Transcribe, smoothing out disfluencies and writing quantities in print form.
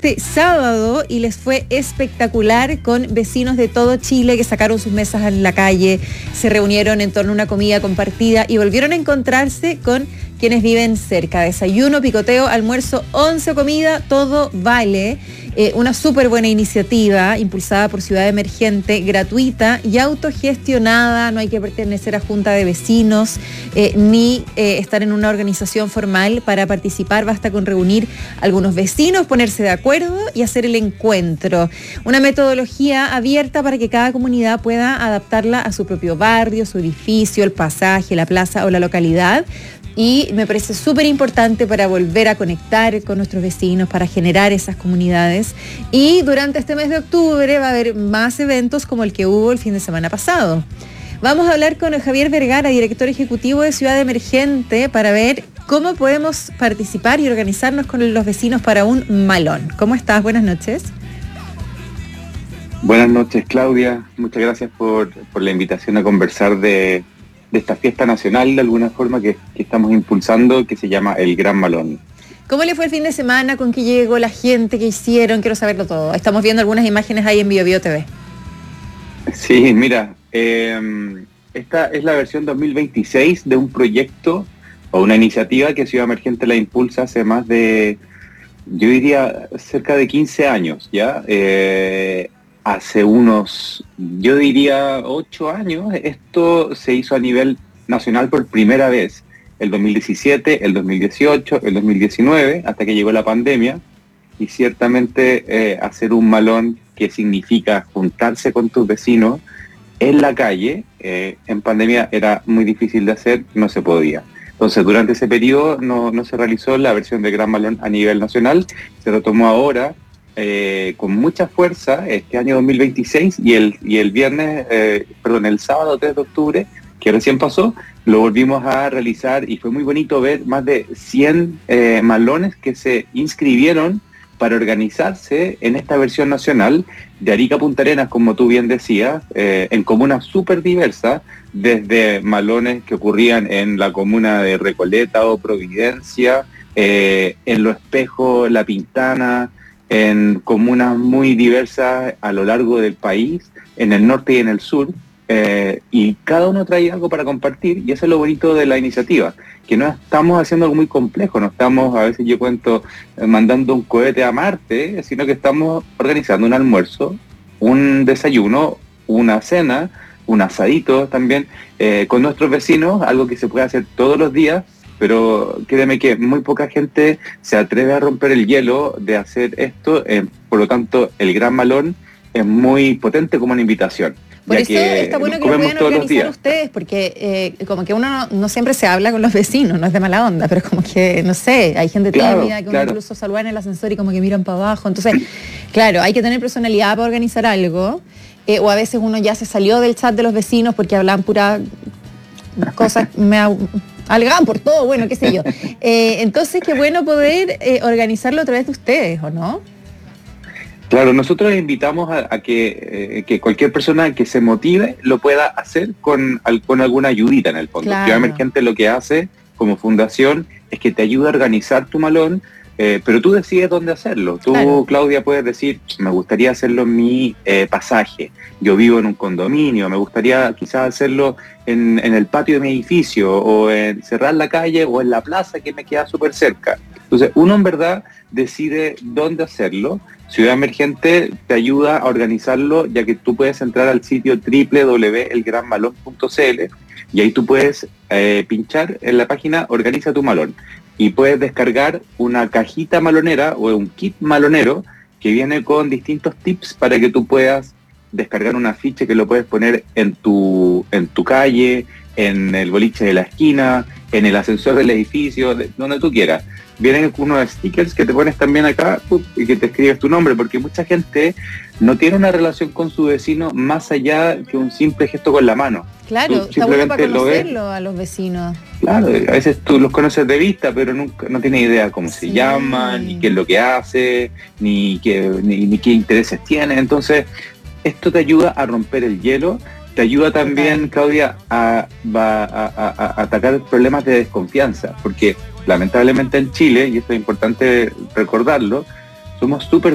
este sábado y les fue espectacular con vecinos de todo Chile que sacaron sus mesas en la calle, se reunieron en torno a una comida compartida y volvieron a encontrarse con quienes viven cerca. Desayuno, picoteo, almuerzo, 11 comida, todo vale. Una súper buena iniciativa impulsada por Ciudad Emergente, gratuita y autogestionada. No hay que pertenecer a junta de vecinos ni estar en una organización formal para participar. Basta con reunir algunos vecinos, ponerse de acuerdo y hacer el encuentro. Una metodología abierta para que cada comunidad pueda adaptarla a su propio barrio, su edificio, el pasaje, la plaza o la localidad. Y me parece súper importante para volver a conectar con nuestros vecinos, para generar esas comunidades. Y durante este mes de octubre va a haber más eventos como el que hubo el fin de semana pasado. Vamos a hablar con Javier Vergara, director ejecutivo de Ciudad Emergente, para ver cómo podemos participar y organizarnos con los vecinos para un malón. ¿Cómo estás? Buenas noches. Buenas noches, Claudia. Muchas gracias por la invitación a conversar de esta fiesta nacional, de alguna forma, que estamos impulsando, que se llama el Gran Malón. ¿Cómo le fue el fin de semana? ¿Con qué llegó la gente? ¿Qué hicieron? Quiero saberlo todo. Estamos viendo algunas imágenes ahí en BioBio TV. Sí, mira, esta es la versión 2026 de un proyecto o una iniciativa que Ciudad Emergente la impulsa hace más de, yo diría, cerca de 15 años, ¿ya? Hace unos, yo diría, 8 años, esto se hizo a nivel nacional por primera vez. El 2017, el 2018, el 2019, hasta que llegó la pandemia. Y ciertamente hacer un malón, que significa juntarse con tus vecinos en la calle, en pandemia era muy difícil de hacer, no se podía. Entonces, durante ese periodo no se realizó la versión de Gran Malón a nivel nacional, se lo tomó ahora, con mucha fuerza este año 2026 y el sábado 3 de octubre, que recién pasó, lo volvimos a realizar y fue muy bonito ver más de 100 malones que se inscribieron para organizarse en esta versión nacional de Arica a Punta Arenas, como tú bien decías, en comunas súper diversas, desde malones que ocurrían en la comuna de Recoleta o Providencia, en Los Espejos, La Pintana, en comunas muy diversas a lo largo del país, en el norte y en el sur, y cada uno trae algo para compartir, y eso es lo bonito de la iniciativa, que no estamos haciendo algo muy complejo, no estamos, a veces yo cuento, mandando un cohete a Marte, sino que estamos organizando un almuerzo, un desayuno, una cena, un asadito también, con nuestros vecinos, algo que se puede hacer todos los días. Pero créeme que muy poca gente se atreve a romper el hielo de hacer esto, por lo tanto el Gran Malón es muy potente como una invitación. Por eso está bueno que lo puedan organizar ustedes, porque como que uno no siempre se habla con los vecinos, no es de mala onda, pero como que, no sé, hay gente tímida que uno incluso saluda en el ascensor y como que miran para abajo. Entonces, claro, hay que tener personalidad para organizar algo, o a veces uno ya se salió del chat de los vecinos porque hablan pura cosas, alegaban por todo, bueno, qué sé yo. Entonces, qué bueno poder organizarlo a través de ustedes, ¿o no? Claro, nosotros invitamos a que cualquier persona que se motive lo pueda hacer con alguna ayudita en el fondo. Claro. Ciudad Emergente lo que hace como fundación es que te ayuda a organizar tu malón, pero tú decides dónde hacerlo. Tú, claro, Claudia, puedes decir, me gustaría hacerlo en mi pasaje. Yo vivo en un condominio, me gustaría quizás hacerlo en el patio de mi edificio, o en cerrar la calle, o en la plaza que me queda súper cerca. Entonces, uno en verdad decide dónde hacerlo. Ciudad Emergente te ayuda a organizarlo, ya que tú puedes entrar al sitio www.elgranmalón.cl y ahí tú puedes pinchar en la página Organiza tu Malón. Y puedes descargar una cajita malonera o un kit malonero que viene con distintos tips para que tú puedas descargar un afiche que lo puedes poner en tu calle, en el boliche de la esquina, en el ascensor del edificio, donde tú quieras. Vienen unos stickers que te pones también acá y que te escribes tu nombre, porque mucha gente no tiene una relación con su vecino más allá que un simple gesto con la mano. Claro, está bueno para conocerlo a los vecinos. Claro, a veces tú los conoces de vista, pero nunca no tienes idea cómo se llaman, ni qué es lo que hace, ni qué intereses tiene. Entonces, esto te ayuda a romper el hielo, te ayuda también, Claudia, a atacar problemas de desconfianza, porque lamentablemente en Chile, y esto es importante recordarlo, somos súper